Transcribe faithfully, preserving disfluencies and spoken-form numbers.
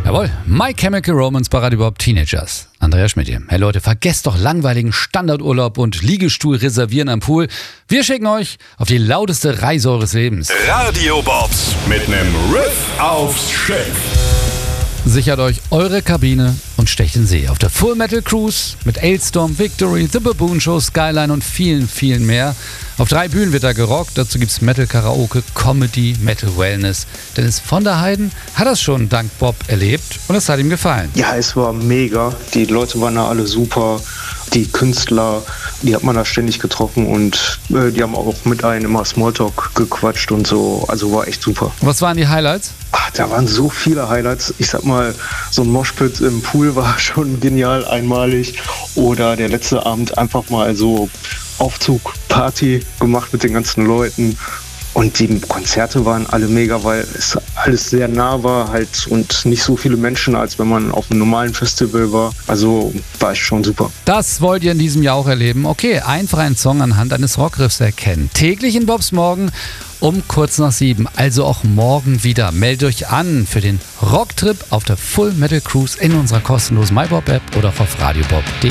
Jawohl, My Chemical Romance bei Radio Bob Teenagers. Andrea Schmidt hier. Hey Leute, vergesst doch langweiligen Standardurlaub und Liegestuhl reservieren am Pool. Wir schicken euch auf die lauteste Reise eures Lebens. Radio Bobs mit nem Riff aufs Schiff. Sichert euch eure Kabine und stecht in See auf der Full Metal Cruise mit Ailstorm, Victory, The Baboon Show, Skyline und vielen, vielen mehr. Auf drei Bühnen wird da gerockt, dazu gibt's Metal Karaoke, Comedy, Metal Wellness. Dennis von der Heiden hat das schon dank Bob erlebt und es hat ihm gefallen. Ja, es war mega. Die Leute waren da alle super. Die Künstler, die hat man da ständig getroffen und äh, die haben auch mit einem immer Smalltalk gequatscht und so. Also war echt super. Was waren die Highlights? Ach, da waren so viele Highlights. Ich sag mal, so ein Moshpit im Pool war schon genial, einmalig. Oder der letzte Abend einfach mal so Aufzug, Party gemacht mit den ganzen Leuten. Und die Konzerte waren alle mega, weil es alles sehr nah war halt und nicht so viele Menschen, als wenn man auf einem normalen Festival war. Also war ich schon super. Das wollt ihr in diesem Jahr auch erleben. Okay, einfach einen Song anhand eines Rockriffs erkennen. Täglich in Bobs Morgen um kurz nach sieben. Also auch morgen wieder. Meldet euch an für den Rocktrip auf der Full Metal Cruise in unserer kostenlosen MyBob-App oder auch auf radiobob punkt de.